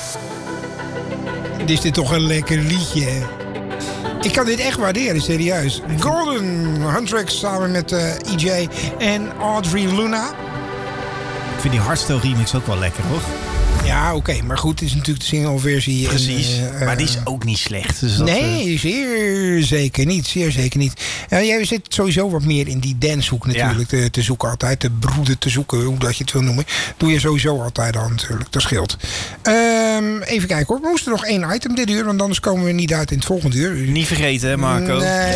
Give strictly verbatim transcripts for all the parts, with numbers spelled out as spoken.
Dit is dit toch een lekker liedje, hè? Ik kan dit echt waarderen, serieus. Golden Huntrix samen met uh, E J en Audrey Luna. Ik vind die hardstyle remix ook wel lekker, hoor. Ja, oké. Okay, maar goed, het is natuurlijk de single-versie. Precies, en, uh, maar die is ook niet slecht. Dus dat, nee, uh... zeer zeker niet. Zeer zeker niet. Uh, jij zit sowieso wat meer in die dancehoek natuurlijk ja. te, te zoeken altijd. Te broeden te zoeken, hoe dat je het wil noemen. Doe je sowieso altijd al natuurlijk. Dat scheelt. Um, even kijken hoor. We moesten nog één item dit uur, want anders komen we niet uit in het volgende uur. Niet vergeten, hè Marco? Nee.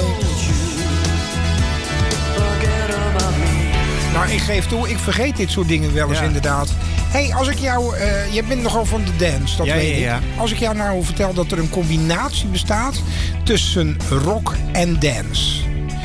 Nou, ik geef toe, ik vergeet dit soort dingen wel eens ja. inderdaad. Hé, hey, als ik jou... Uh, je bent nogal van de dance, dat ja, weet ja, ja. ik. Als ik jou nou vertel dat er een combinatie bestaat tussen rock en dance.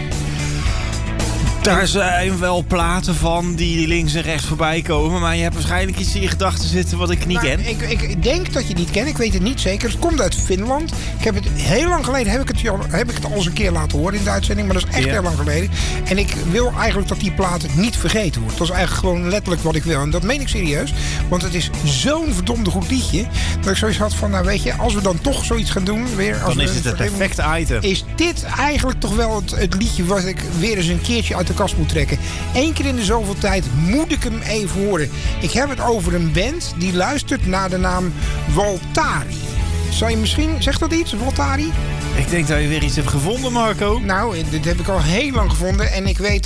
Daar zijn wel platen van die links en rechts voorbij komen. Maar je hebt waarschijnlijk iets in je gedachten zitten wat ik niet nou, ken. Ik, ik denk dat je het niet kent. Ik weet het niet zeker. Het komt uit Finland. Ik heb het heel lang geleden heb ik het, heb ik het al eens een keer laten horen in de uitzending. Maar dat is echt ja. heel lang geleden. En ik wil eigenlijk dat die plaat niet vergeten wordt. Dat is eigenlijk gewoon letterlijk wat ik wil. En dat meen ik serieus. Want het is zo'n verdomde goed liedje. Dat ik zoiets had van, nou weet je, als we dan toch zoiets gaan doen. Weer, als dan we, is het het perfecte item. Is dit eigenlijk toch wel het, het liedje wat ik weer eens een keertje uit de kast moet trekken. Eén keer in de zoveel tijd moet ik hem even horen. Ik heb het over een band die luistert naar de naam Waltari. Zou je misschien... Zegt dat iets, Waltari? Ik denk dat je weer iets hebt gevonden, Marco. Nou, dit heb ik al heel lang gevonden. En ik weet